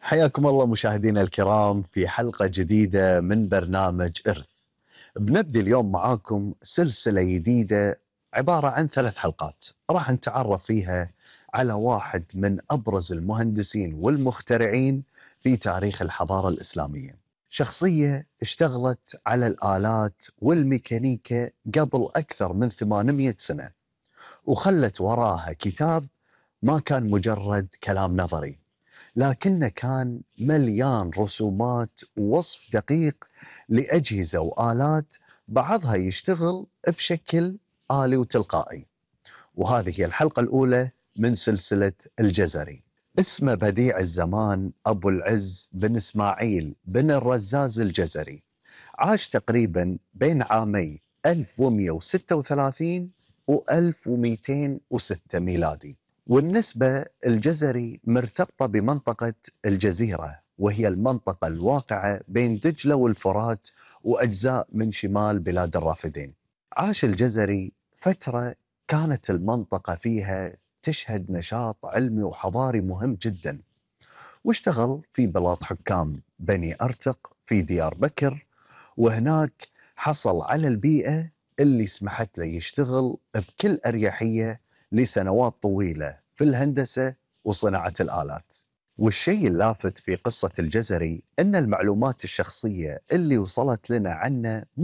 حياكم الله مشاهدينا الكرام في حلقة جديدة من برنامج إرث. بنبدي اليوم معاكم سلسلة جديدة عبارة عن 3 حلقات راح نتعرف فيها على واحد من أبرز المهندسين والمخترعين في تاريخ الحضارة الإسلامية. شخصية اشتغلت على الآلات والميكانيكا قبل أكثر من 800 سنة، وخلت وراها كتاب ما كان مجرد كلام نظري، لكنه كان مليان رسومات ووصف دقيق لأجهزة وآلات بعضها يشتغل بشكل آلي وتلقائي. وهذه هي الحلقة الأولى من سلسلة الجزري. اسمه بديع الزمان أبو العز بن إسماعيل بن الرزاز الجزري. عاش تقريبا بين عامي 1136 و 1206 ميلادي. والنسبة الجزري مرتبطة بمنطقة الجزيرة، وهي المنطقة الواقعة بين دجلة والفرات وأجزاء من شمال بلاد الرافدين. عاش الجزري فترة كانت المنطقة فيها تشهد نشاط علمي وحضاري مهم جدا، واشتغل في بلاط حكام بني أرتق في ديار بكر، وهناك حصل على البيئة اللي سمحت له يشتغل بكل أريحية لسنوات طويلة في الهندسة وصناعة الآلات. والشيء اللافت في قصة الجزري أن المعلومات الشخصية اللي وصلت لنا عنه